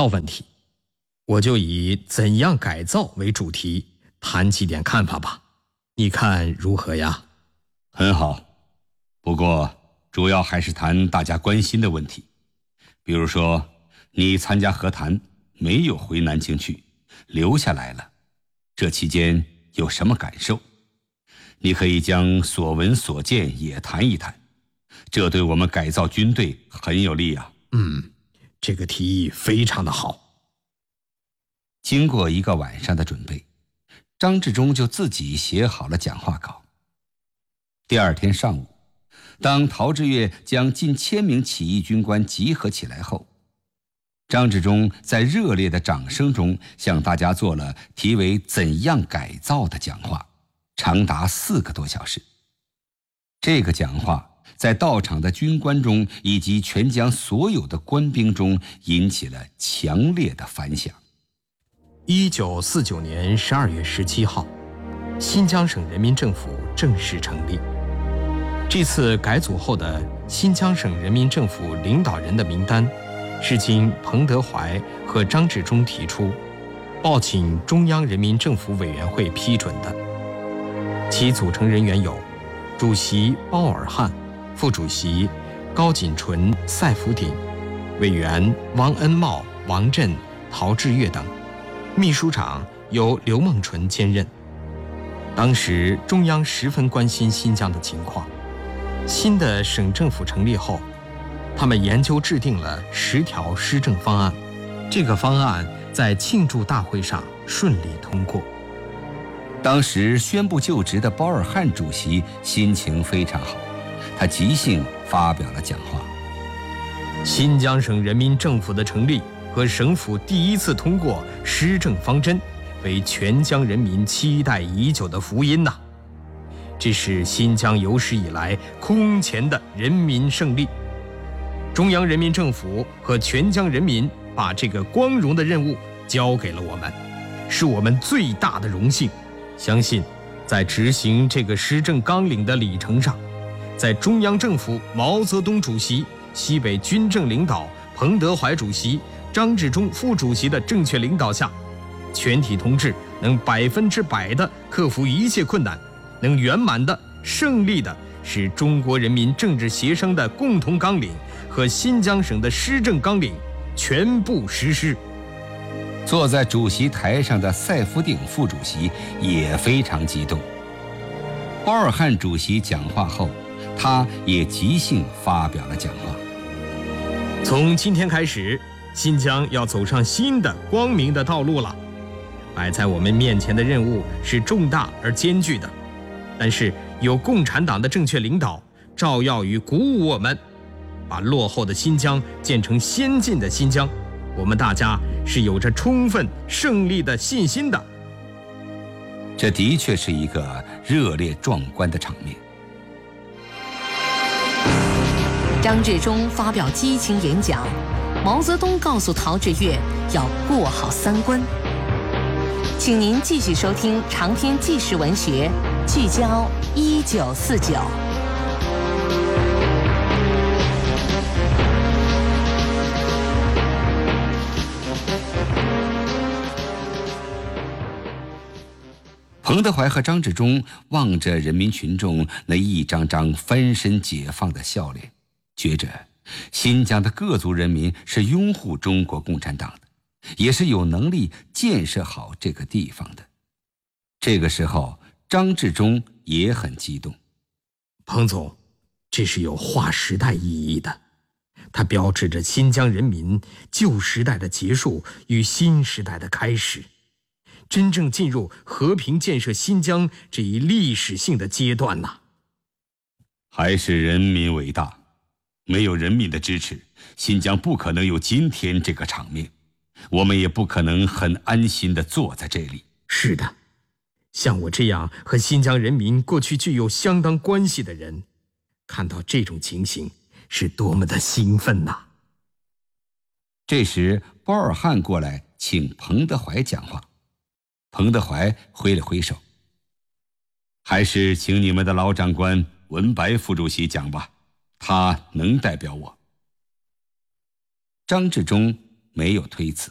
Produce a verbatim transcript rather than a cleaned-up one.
造问题，我就以怎样改造为主题谈几点看法吧，你看如何呀？ 很好，不过主要还是谈大家关心的问题，比如说你参加和谈没有回南京去，留下来了，这期间有什么感受？你可以将所闻所见也谈一谈，这对我们改造军队很有利啊。 嗯，这个提议非常的好。 经过一个晚上的准备，张治中就自己写好了讲话稿。第二天上午，当陶峙岳将近千名起义军官集合起来后，张治中在热烈的掌声中向大家做了题为“怎样改造”的讲话，长达四个多小时。这个讲话在到场的军官中以及全疆所有的官兵中引起了强烈的反响。 一九四九年十二月十七号，新疆省人民政府正式成立。这次改组后的新疆省人民政府领导人的名单是经彭德怀和张治中提出，报请中央人民政府委员会批准的。其组成人员有主席包尔汉、副主席高锦纯、赛福鼎，委员汪恩茂、王震、陶峙岳等，秘书长由刘梦纯兼任。当时中央十分关心新疆的情况，新的省政府成立后，他们研究制定了十条施政方案，这个方案在庆祝大会上顺利通过。 当时宣布就职的包尔汉主席心情非常好，他即兴发表了讲话。 新疆省人民政府的成立和省府第一次通过施政方针，为全疆人民期待已久的福音呐！这是新疆有史以来空前的人民胜利。中央人民政府和全疆人民把这个光荣的任务交给了我们，是我们最大的荣幸。相信在执行这个施政纲领的里程上，在中央政府毛泽东主席、西北军政领导彭德怀主席、张治中副主席的正确领导下，全体同志能百分之百地克服一切困难，能圆满的、胜利的使中国人民政治协商的共同纲领和新疆省的施政纲领全部实施。 坐在主席台上的赛福鼎副主席也非常激动。包尔汉主席讲话后，他也即兴发表了讲话。 从今天开始，新疆要走上新的光明的道路了。摆在我们面前的任务是重大而艰巨的，但是有共产党的正确领导，照耀与鼓舞我们，把落后的新疆建成先进的新疆，我们大家是有着充分胜利的信心的。 这的确是一个热烈壮观的场面。 张治中发表激情演讲，毛泽东告诉陶峙岳要过好三关。请您继续收听长篇纪实文学《聚焦一九四九》。 彭德怀和张治中望着人民群众那一张张翻身解放的笑脸，觉着新疆的各族人民是拥护中国共产党的，也是有能力建设好这个地方的。这个时候，张治中也很激动。 彭总，这是有划时代意义的，它标志着新疆人民旧时代的结束与新时代的开始，真正进入和平建设新疆这一历史性的阶段呐。 还是人民伟大，没有人民的支持，新疆不可能有今天这个场面，我们也不可能很安心地坐在这里。 是的，像我这样和新疆人民过去具有相当关系的人，看到这种情形是多么的兴奋呐！ 这时包尔汉过来请彭德怀讲话，彭德怀挥了挥手，还是请你们的老长官文白副主席讲吧，他能代表我。张治中没有推辞。